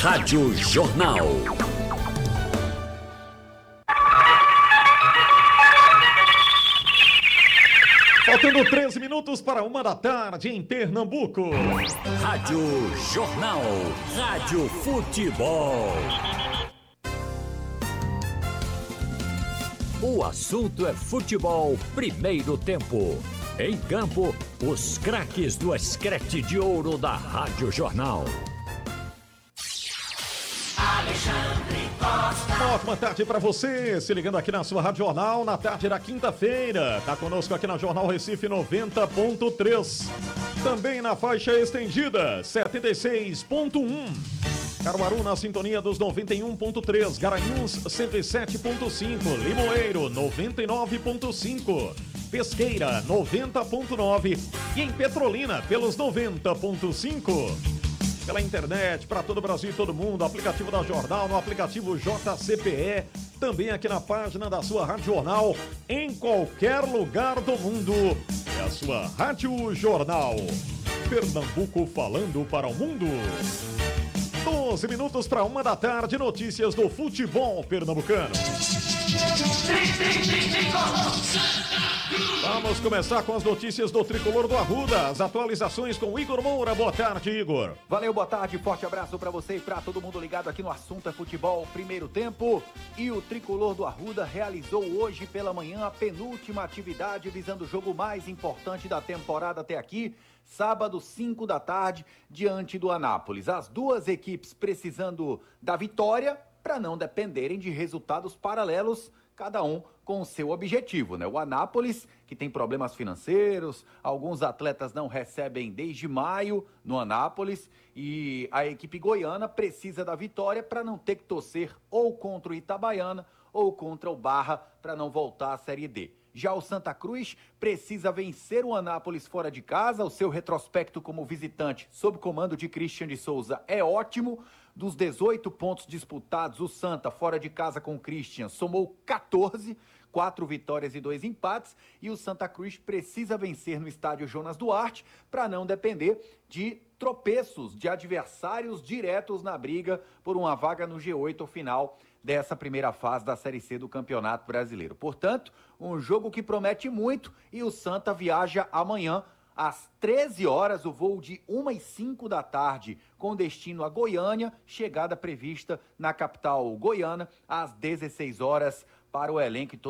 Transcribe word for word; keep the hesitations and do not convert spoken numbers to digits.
Rádio Jornal. Faltando treze minutos para uma da tarde em Pernambuco. Rádio Jornal. Rádio Futebol. O assunto é futebol, primeiro tempo. Em campo, os craques do escrete de ouro da Rádio Jornal. Alexandre Costa. Uma ótima tarde para você, se ligando aqui na sua Rádio Jornal, na tarde da quinta-feira. Tá conosco aqui na Jornal Recife noventa ponto três. Também na faixa estendida, setenta e seis ponto um. Caruaru na sintonia dos noventa e um ponto três. Garanhuns, cento e sete ponto cinco. Limoeiro, noventa e nove ponto cinco. Pesqueira, noventa ponto nove. E em Petrolina, pelos noventa ponto cinco. Pela internet, para todo o Brasil e todo mundo, aplicativo da Jornal, no aplicativo J C P E, também aqui na página da sua Rádio Jornal, em qualquer lugar do mundo. É a sua Rádio Jornal. Pernambuco falando para o mundo. doze minutos para uma da tarde, notícias do futebol pernambucano. Vamos começar com as notícias do Tricolor do Arruda, as atualizações com Igor Moura. Boa tarde, Igor. Valeu, boa tarde, forte abraço para você e para todo mundo ligado aqui no assunto é futebol, primeiro tempo. E o Tricolor do Arruda realizou hoje pela manhã a penúltima atividade visando o jogo mais importante da temporada até aqui, sábado, cinco da tarde, diante do Anápolis. As duas equipes precisando da vitória para não dependerem de resultados paralelos, cada um com o seu objetivo, né? O Anápolis, que tem problemas financeiros, alguns atletas não recebem desde maio no Anápolis, e a equipe goiana precisa da vitória para não ter que torcer ou contra o Itabaiana ou contra o Barra para não voltar à Série D. Já o Santa Cruz precisa vencer o Anápolis fora de casa, o seu retrospecto como visitante, sob comando de Christian de Souza, é ótimo. Dos dezoito pontos disputados, o Santa, fora de casa com o Christian, somou quatorze, quatro vitórias e dois empates, e o Santa Cruz precisa vencer no estádio Jonas Duarte para não depender de tropeços de adversários diretos na briga por uma vaga no G oito ao final dessa primeira fase da Série C do Campeonato Brasileiro. Portanto, um jogo que promete muito, e o Santa viaja amanhã às treze horas, o voo de uma e cinco da tarde, com destino a Goiânia, chegada prevista na capital goiana às dezesseis horas para o elenco.